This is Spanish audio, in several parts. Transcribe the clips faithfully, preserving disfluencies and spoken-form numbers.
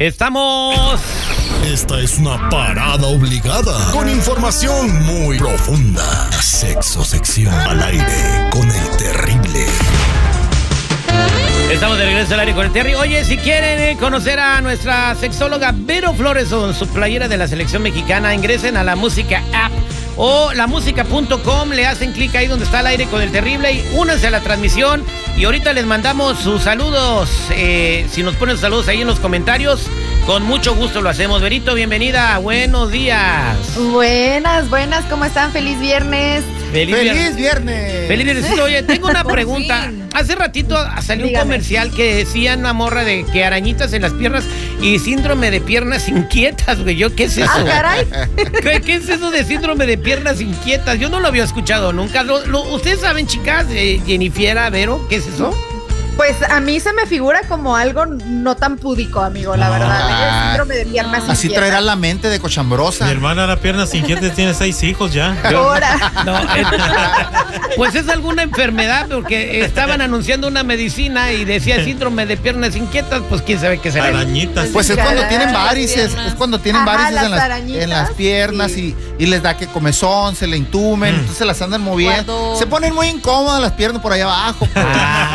Estamos... Esta es una parada obligada con información muy profunda. Sexo sección al aire con el terrible. Estamos de regreso al aire con el Terry. Oye, si quieren eh, conocer a nuestra sexóloga Vero Flores o su playera de la selección mexicana, ingresen a la música app o la música punto com, le hacen clic ahí donde está el aire con el terrible y únanse a la transmisión. Y ahorita les mandamos sus saludos. Eh, si nos ponen saludos ahí en los comentarios, con mucho gusto lo hacemos. Verito, bienvenida. Buenos días. Buenas, buenas. ¿Cómo están? Feliz viernes. Feliz, ¡Feliz viernes! Feliz viernes. Oye, tengo una pregunta. Hace ratito salió Dígame. un comercial que decía una morra de que arañitas en las piernas y síndrome de piernas inquietas, güey. ¿Yo qué es eso? Ah, caray. ¿Qué, qué es eso de síndrome de piernas inquietas? Yo no lo había escuchado nunca. Lo, lo, ¿Ustedes saben, chicas? Eh, Jennifiera, Vero, ¿qué es eso? Pues a mí se me figura como algo no tan púdico, amigo, la verdad. Ah, El síndrome de piernas Así inquietas. traerá la mente de cochambrosa. Mi hermana era piernas inquietas, tiene seis hijos ya. Ahora. No, eh, pues es alguna enfermedad, porque estaban anunciando una medicina y decía síndrome de piernas inquietas, pues quién sabe qué será. Arañitas. Pues es cuando tienen varices, Piernas. es cuando tienen Ajá, varices las en las, arañitas, en las piernas sí. y, y les da que comezón, se le intumen, Mm. entonces las andan moviendo. Cuando- Se ponen muy incómodas las piernas por allá abajo. pues.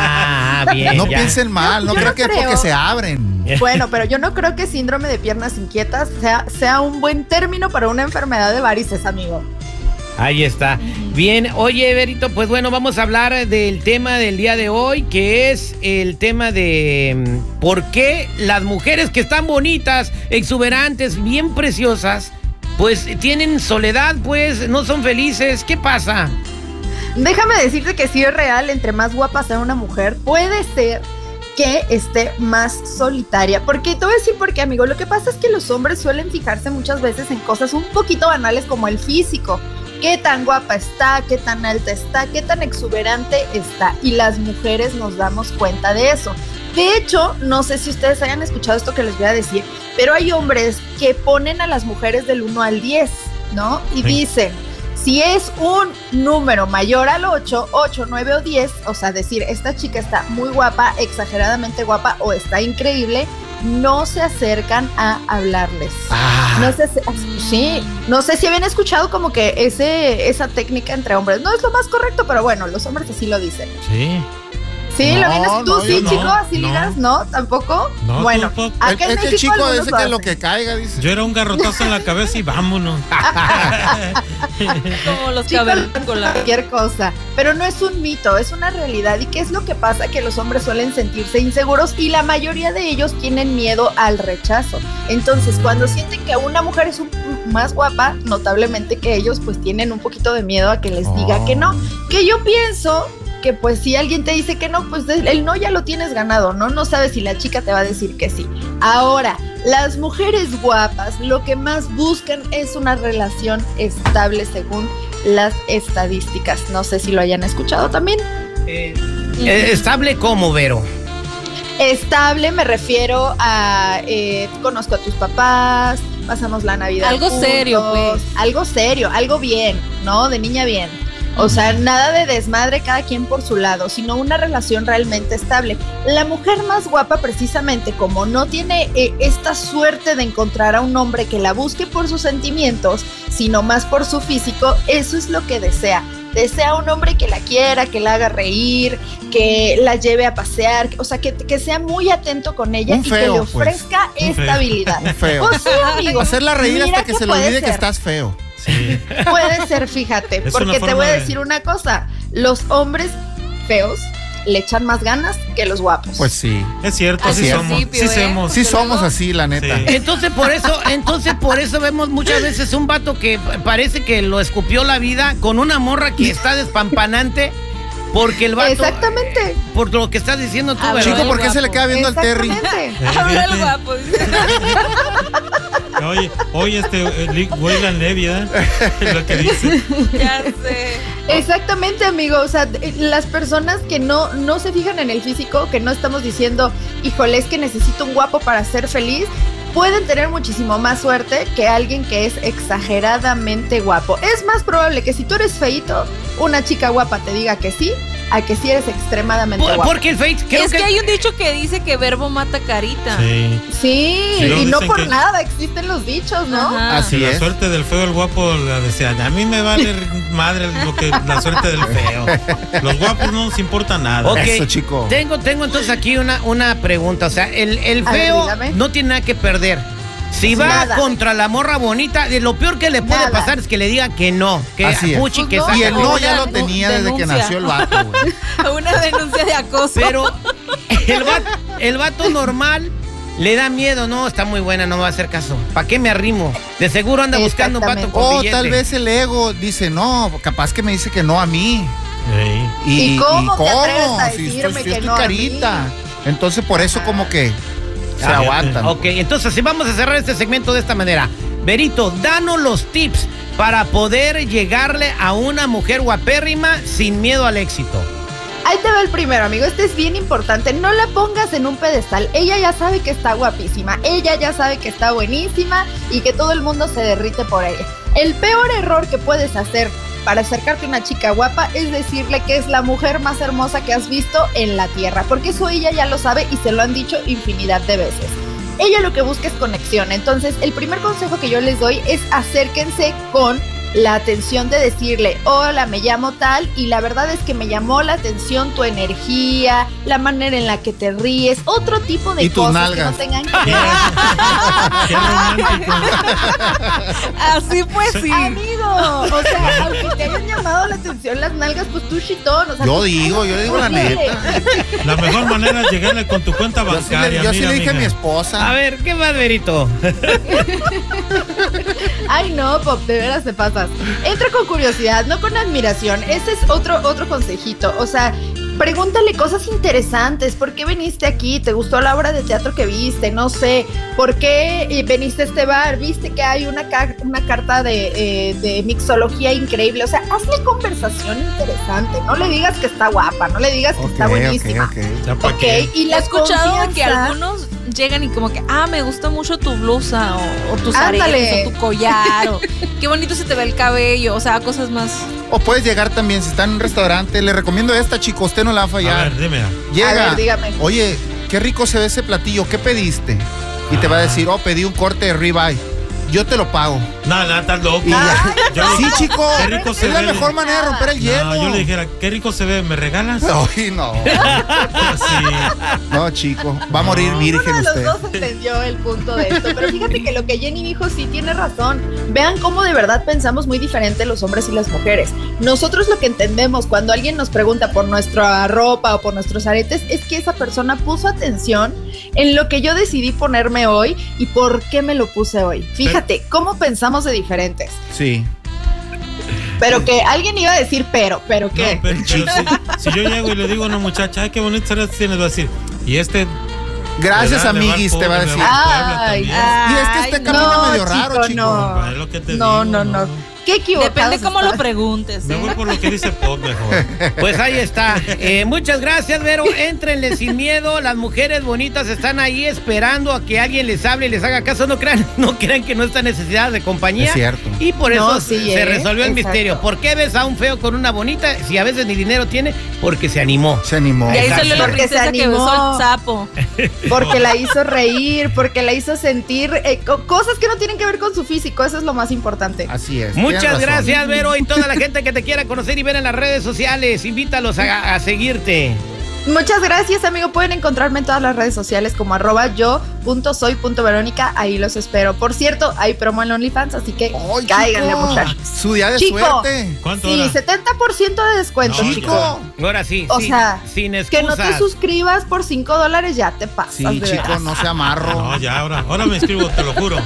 Ah, bien. no ya. piensen mal, no, yo creo no que es creo. porque se abren. Bueno, pero yo no creo que síndrome de piernas inquietas sea, sea un buen término para una enfermedad de varices, amigo. Ahí está. Bien, oye, Verito, pues bueno, vamos a hablar del tema del día de hoy, que es el tema de mm, por qué las mujeres que están bonitas, exuberantes, bien preciosas, pues tienen soledad, pues no son felices. ¿Qué pasa? Déjame decirte que sí es real, entre más guapa sea una mujer, puede ser que esté más solitaria. Porque te voy a decir por qué, amigo. Lo que pasa es que los hombres suelen fijarse muchas veces en cosas un poquito banales como el físico. Qué tan guapa está, qué tan alta está, qué tan exuberante está. Y las mujeres nos damos cuenta de eso. De hecho, no sé si ustedes hayan escuchado esto que les voy a decir, pero hay hombres que ponen a las mujeres del uno al diez, ¿no? Y Sí. dicen, si es un número mayor al ocho, ocho, nueve o diez, o sea, decir, esta chica está muy guapa, exageradamente guapa o está increíble, no se acercan a hablarles. Ah, No sé si, sí, no sé si habían escuchado como que ese, esa técnica entre hombres. No es lo más correcto, pero bueno, los hombres así lo dicen. Sí. Sí, No, lo vienes tú, no, sí, yo chico, no, así no. ligas, ¿no? ¿Tampoco? No, bueno, tú, tú. acá en es que el México chico algunos dice lo que lo hacen. que caiga, dice. Yo era un garrotazo en la cabeza y vámonos. Como los Chicos, cavernícolas. cualquier cosa, pero no es un mito, es una realidad. ¿Y qué es lo que pasa? Que los hombres suelen sentirse inseguros y la mayoría de ellos tienen miedo al rechazo. Entonces, cuando sienten que una mujer es un, más guapa, notablemente que ellos pues tienen un poquito de miedo a que les diga Oh. que no. Que yo pienso que pues si alguien te dice que no, pues el no ya lo tienes ganado, ¿no? No sabes si la chica te va a decir que sí. Ahora, las mujeres guapas lo que más buscan es una relación estable según las estadísticas. No sé si lo hayan escuchado también. Eh, eh, ¿Estable cómo, Vero? Estable me refiero a eh, conozco a tus papás, pasamos la Navidad Algo juntos, serio, pues. algo serio, algo bien, ¿no? De niña bien. O sea, nada de desmadre cada quien por su lado, sino una relación realmente estable. La mujer más guapa, precisamente, como no tiene eh, esta suerte de encontrar a un hombre que la busque por sus sentimientos, sino más por su físico, eso es lo que desea. Desea un hombre que la quiera, que la haga reír, que la lleve a pasear, o sea, que, que sea muy atento con ella Un y que feo, le pues. ofrezca Un feo. estabilidad. Un feo. Pues sí, amigo. Hacerla reír Mira hasta que, se le puede olvide que ser. estás feo. Sí. Puede ser, fíjate, Es porque una te forma voy a de- decir una cosa, los hombres feos le echan más ganas que los guapos. Pues sí. Es cierto, Así sí es. somos. Principio, Sí ¿eh? somos. Sí Porque somos luego- así, la neta. Sí. Entonces por eso, entonces por eso vemos muchas veces un vato que parece que lo escupió la vida con una morra que está despampanante porque el vato, Exactamente. por lo que estás diciendo tú, Ah, ¿verdad? Chico, ¿por qué guapo. se le queda viendo al Terry? Exactamente. Habla el guapo. Oye, oye, este eh, Wayland Levy, ¿eh? Es lo que dice. Ya sé. Exactamente, amigo. O sea, las personas que no, no se fijan en el físico, que no estamos diciendo, híjole, es que necesito un guapo para ser feliz, pueden tener muchísimo más suerte que alguien que es exageradamente guapo. Es más probable que si tú eres feíto, una chica guapa te diga que sí, a que sí eres extremadamente Por- guapo. Porque el Face, creo Es que hay un dicho que dice que verbo mata carita. Sí. Sí, Sí, luego y no dicen por que- nada existen los dichos, ¿no? Ajá. Así Si la es. suerte del feo, el guapo, la desean. A mí me vale madre lo que la suerte del feo. Los guapos no nos importa nada. Ok, Eso, chico. Tengo, tengo entonces aquí una, una pregunta. O sea, el, el A ver, feo dígame. no tiene nada que perder. Si va Nada. contra la morra bonita, de lo peor que le puede Nada. pasar es que le diga que no, que Así es. puchi, que Pues no, Y saca el la no bola. ya lo Una tenía desde que denuncia. nació el vato, güey. Una denuncia de acoso. Pero el vato, el vato normal le da miedo, no, está muy buena, no me va a hacer caso. ¿Para qué me arrimo? De seguro anda buscando un vato con O billete. tal vez el ego dice, no, capaz que me dice que no a mí. Ey. ¿Y, ¿Y cómo te atreves a Si decirme estoy, si que estoy no a carita. mí? Entonces por eso como que se Ah, aguantan. Ok, entonces si vamos a cerrar este segmento de esta manera. Berito, danos los tips para poder llegarle a una mujer guapérrima sin miedo al éxito. Ahí te va el primero, amigo. Este es bien importante. No la pongas en un pedestal. Ella ya sabe que está guapísima. Ella ya sabe que está buenísima y que todo el mundo se derrite por ella. El peor error que puedes hacer para acercarte a una chica guapa es decirle que es la mujer más hermosa que has visto en la tierra. Porque eso ella ya lo sabe y se lo han dicho infinidad de veces. Ella lo que busca es conexión. Entonces, el primer consejo que yo les doy es acérquense con la atención de decirle, hola, me llamo tal, y la verdad es que me llamó la atención tu energía, la manera en la que te ríes, otro tipo de Y tus cosas nalgas. que no tengan que Qué, qué romántico. Así pues sí. Amigo, o sea, aunque te hayan llamado la atención las nalgas, pues tú chitón, o sea, Yo tú- digo, yo le digo la Dile. neta. La mejor manera es llegarle con tu cuenta Yo sí le, bancaria. yo sí mira, le dije a mi mija. esposa. A ver, ¿qué más, Berito? Ay, no, Pop, de veras te pasas. Entra con curiosidad, no con admiración. Ese es otro, otro consejito. O sea, pregúntale cosas interesantes. ¿Por qué viniste aquí? ¿Te gustó la obra de teatro que viste? No sé. ¿Por qué eh, viniste a este bar? ¿Viste que hay una, ca- una carta de, eh, de mixología increíble? O sea, hazle conversación interesante. No le digas que está guapa, no le digas que Ok, está buenísima. ok, ok. Ya pa' Ok, qué. y He la escuchado que confianza- algunos llegan y como que, ah, me gusta mucho tu blusa o, o tus Ándale. aretes o tu collar o qué bonito se te ve el cabello, o sea, cosas más. O puedes llegar también, si está en un restaurante, le recomiendo esta, chico, usted no la va a A fallar. ver, dime. Llega, A ver, dígame. oye, qué rico se ve ese platillo, ¿qué pediste? Y te va a decir, oh, pedí un corte de ribeye. Yo te lo pago. No, no, estás loco. Y ya. Yo- Sí, chico, Qué rico se es la ve. mejor manera de romper el hielo. No, yo le dijera, qué rico se ve, ¿me regalas? Ay, no, Sí. no, chico, va a morir No. virgen Uno de los usted. dos entendió el punto de esto, pero fíjate que lo que Jenny dijo sí tiene razón. Vean cómo de verdad pensamos muy diferente los hombres y las mujeres. Nosotros lo que entendemos cuando alguien nos pregunta por nuestra ropa o por nuestros aretes es que esa persona puso atención en lo que yo decidí ponerme hoy y por qué me lo puse hoy. Fíjate cómo pensamos de diferentes. Sí. Pero que alguien iba a decir pero, pero No, qué. pero, pero si, si yo llego y le digo a una muchacha, ay, qué bonito aretes tienes, va a decir, y este... Gracias, ¿verdad? Le va al amiguis, te va a pobre, decir. le va al Puebla Ay, también. ay, Y es que este no, camino medio raro, chico. No, Es lo que te no, digo, no, no. Qué equivocados Depende cómo lo están. preguntes. Me ¿eh? voy por lo que dice Pop mejor. Pues ahí está. Eh, muchas gracias, Vero. Éntrenle sin miedo. Las mujeres bonitas están ahí esperando a que alguien les hable y les haga caso. No crean, no crean que no está necesidad de compañía. Es cierto. Y por eso No, sí, se ¿eh? resolvió el Exacto. misterio. ¿Por qué ves a un feo con una bonita si a veces ni dinero tiene? Porque se animó. Se animó. Y ahí Exacto. salió la Porque se princesa que animó. besó el sapo. Porque la hizo reír, porque la hizo sentir eh, co- cosas que no tienen que ver con su físico. Eso es lo más importante. Así es. Muchas tienes razón. gracias, Vero, y toda la gente que te quiera conocer y ver en las redes sociales. Invítalos a, a seguirte. Muchas gracias, amigo. Pueden encontrarme en todas las redes sociales como arroba yo punto soy punto verónica. Ahí los espero. Por cierto, hay promo en OnlyFans, así que Ay, cáiganle, chico, muchachos. Su día de Chico. suerte. ¿Cuánto Sí, ahora? setenta por ciento de descuento, No, chico. Ahora sí, O sí, sea, sin Que excusas. no te suscribas por cinco dólares, ya te pasas. Sí, de chico, veras. no se amarro. No, ya, ahora, ahora me inscribo, te lo juro.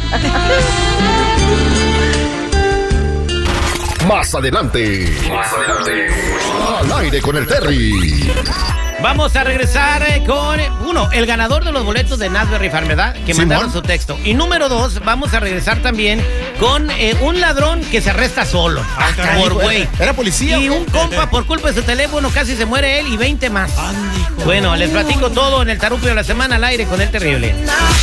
Más adelante. Más adelante. Al aire con el Terry. Vamos a regresar eh, con, eh, uno, el ganador de los boletos de Nasberry Farm, ¿verdad? Que Simón. mandaron su texto. Y número dos, vamos a regresar también con eh, un ladrón que se arresta solo. Ah, caray, por Hijo, güey. ¿Era era policía? Y o qué? un compa, por culpa de su teléfono, casi se muere él y veinte más. Ande, hijo. Bueno, les platico todo en el Tarupio de la Semana al aire con el terrible.